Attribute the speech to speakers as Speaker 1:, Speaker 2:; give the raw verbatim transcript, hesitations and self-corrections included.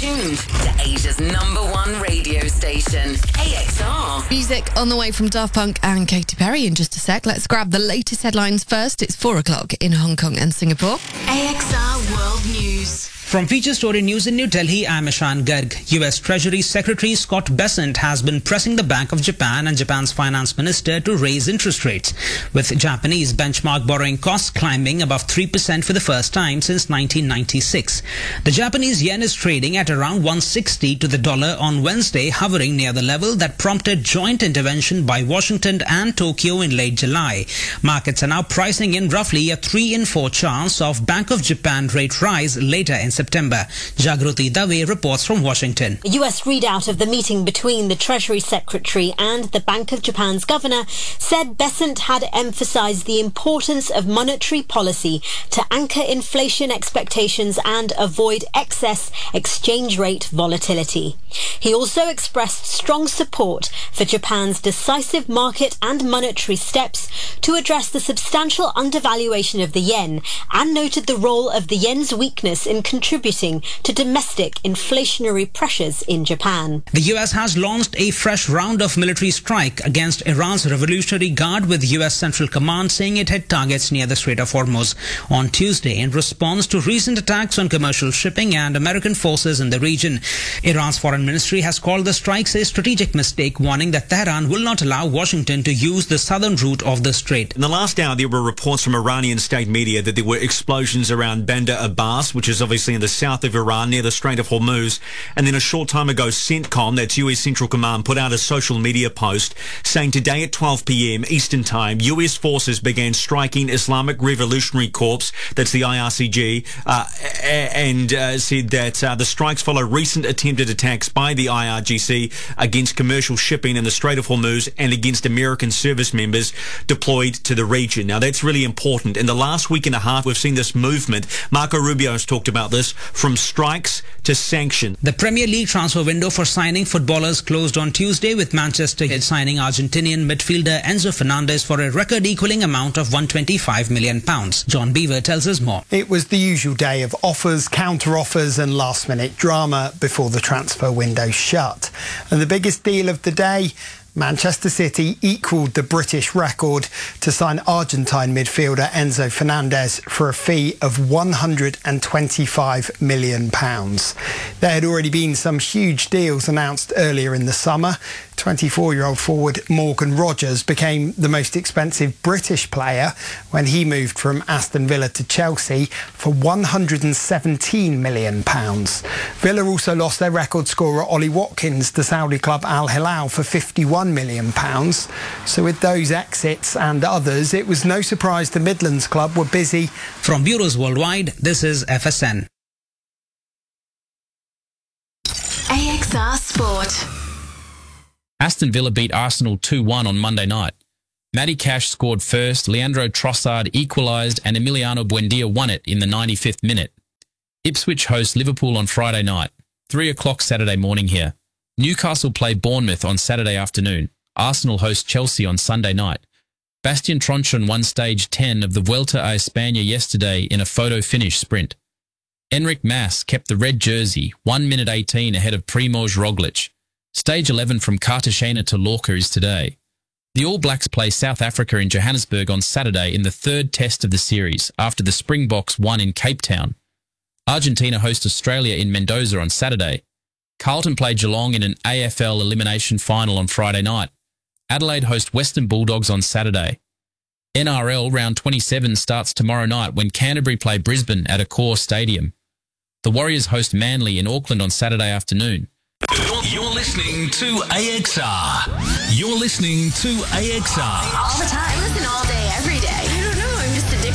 Speaker 1: tuned to Asia's number one radio station, A X R.
Speaker 2: Music on the way from Daft Punk and Katy Perry in just a sec. Let's grab the latest headlines first. It's four o'clock in Hong Kong and Singapore.
Speaker 1: A X R World News.
Speaker 3: From Feature Story News in New Delhi, I'm Ishan Garg. U S Treasury Secretary Scott Bessent has been pressing the Bank of Japan and Japan's finance minister to raise interest rates, with Japanese benchmark borrowing costs climbing above three percent for the first time since nineteen ninety-six. The Japanese yen is trading at around one sixty to the dollar on Wednesday, hovering near the level that prompted joint intervention by Washington and Tokyo in late July. Markets are now pricing in roughly a three in four chance of Bank of Japan rate rise later in September. Jagruti Dave reports from Washington.
Speaker 4: A U S readout of the meeting between the Treasury Secretary and the Bank of Japan's governor said Bessent had emphasized the importance of monetary policy to anchor inflation expectations and avoid excess exchange rate volatility. He also expressed strong support for Japan's decisive market and monetary steps to address the substantial undervaluation of the yen and noted the role of the yen's weakness in contributing to domestic inflationary pressures in Japan.
Speaker 3: The U S has launched a fresh round of military strike against Iran's Revolutionary Guard, with U S Central Command saying it hit targets near the Strait of Hormuz on Tuesday in response to recent attacks on commercial shipping and American forces in the region. Iran's foreign ministry has called the strikes a strategic mistake, warning that Tehran will not allow Washington to use the southern route of the strait.
Speaker 5: In the last hour, there were reports from Iranian state media that there were explosions around Bandar Abbas, which is obviously in the south of Iran near the Strait of Hormuz. And then a short time ago, CENTCOM, that's U S Central Command, put out a social media post saying today at twelve p m Eastern Time, U S forces began striking Islamic Revolutionary Corps, that's the I R C G, uh, and uh, said that uh, the strikes follow recent attempted attacks by the I R G C against commercial shipping in the Strait of Hormuz and against American service members deployed to the region. Now, that's really important. In the last week and a half, we've seen this movement. Marco Rubio has talked about this, from strikes to sanction.
Speaker 3: The Premier League transfer window for signing footballers closed on Tuesday, with Manchester United signing Argentinian midfielder Enzo Fernandez for a record-equaling amount of one hundred twenty-five million pounds. John Beaver tells us more.
Speaker 6: It was the usual day of offers, counter-offers and last-minute drama before the transfer window shut. And the biggest deal of the day, Manchester City equalled the British record to sign Argentine midfielder Enzo Fernandez for a fee of one hundred twenty-five million pounds. There had already been some huge deals announced earlier in the summer. twenty-four-year-old forward Morgan Rogers became the most expensive British player when he moved from Aston Villa to Chelsea for one hundred seventeen million pounds. Villa also lost their record scorer Ollie Watkins to Saudi club Al Hilal for fifty-one million pounds. So with those exits and others, it was no surprise the Midlands club were busy.
Speaker 3: From Bureaus Worldwide, this is F S N.
Speaker 1: A X R Sport.
Speaker 7: Aston Villa beat Arsenal two one on Monday night. Matty Cash scored first, Leandro Trossard equalised and Emiliano Buendia won it in the ninety-fifth minute. Ipswich host Liverpool on Friday night, three o'clock Saturday morning here. Newcastle play Bournemouth on Saturday afternoon. Arsenal host Chelsea on Sunday night. Bastian Tronchon won stage ten of the Vuelta a España yesterday in a photo finish sprint. Enric Mas kept the red jersey, one minute eighteen ahead of Primož Roglic. Stage eleven from Cartagena to Lorca is today. The All Blacks play South Africa in Johannesburg on Saturday in the third test of the series after the Springboks won in Cape Town. Argentina host Australia in Mendoza on Saturday. Carlton play Geelong in an A F L elimination final on Friday night. Adelaide host Western Bulldogs on Saturday. N R L round twenty-seven starts tomorrow night when Canterbury play Brisbane at Accor Stadium. The Warriors host Manly in Auckland on Saturday afternoon.
Speaker 8: You're, you're listening to A X R. You're listening to A X R.
Speaker 1: All the time. Listen all day, every day.